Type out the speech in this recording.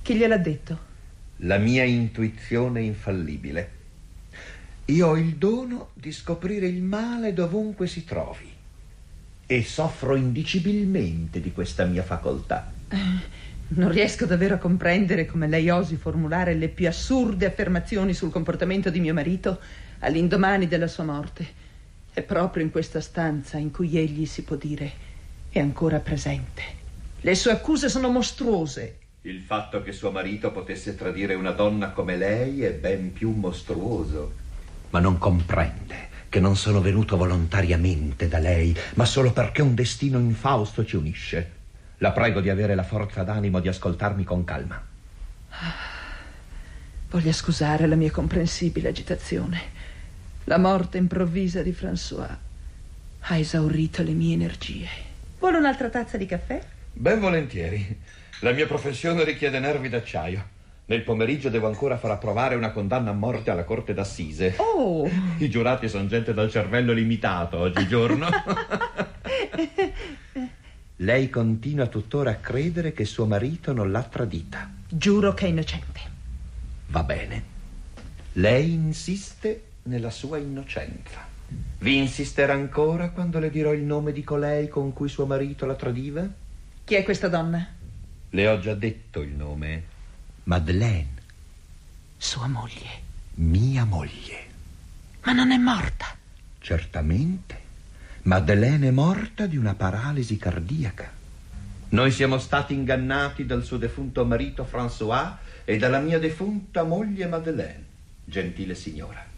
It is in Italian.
Chi gliel'ha detto? La mia intuizione infallibile. Io ho il dono di scoprire il male dovunque si trovi e soffro indicibilmente di questa mia facoltà. Non riesco davvero a comprendere come lei osi formulare le più assurde affermazioni sul comportamento di mio marito all'indomani della sua morte. È proprio in questa stanza in cui egli, si può dire, è ancora presente. Le sue accuse sono mostruose. Il fatto che suo marito potesse tradire una donna come lei è ben più mostruoso. Ma non comprende che non sono venuto volontariamente da lei, ma solo perché un destino infausto ci unisce. La prego di avere la forza d'animo di ascoltarmi con calma. Voglia scusare la mia comprensibile agitazione. La morte improvvisa di François ha esaurito le mie energie. Vuole un'altra tazza di caffè? Ben volentieri. La mia professione richiede nervi d'acciaio. Nel pomeriggio devo ancora far approvare una condanna a morte alla corte d'assise. Oh! I giurati sono gente dal cervello limitato oggigiorno. Lei continua tuttora a credere che suo marito non l'ha tradita. Giuro che è innocente. Va bene. Lei insiste nella sua innocenza. Vi insisterà ancora quando le dirò il nome di colei con cui suo marito la tradiva? Chi è questa donna? Le ho già detto il nome. Madeleine. Sua moglie. Mia moglie. Ma non è morta? Certamente. Madeleine è morta di una paralisi cardiaca. Noi siamo stati ingannati dal suo defunto marito François e dalla mia defunta moglie Madeleine, gentile signora.